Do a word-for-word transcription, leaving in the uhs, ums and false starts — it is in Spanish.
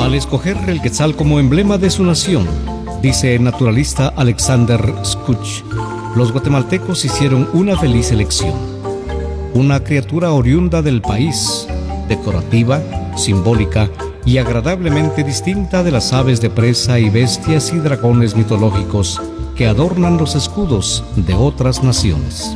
Al escoger el quetzal como emblema de su nación, dice el naturalista Alexander Skuch, los guatemaltecos hicieron una feliz elección. Una criatura oriunda del país, decorativa, simbólica y agradablemente distinta de las aves de presa y bestias y dragones mitológicos que adornan los escudos de otras naciones.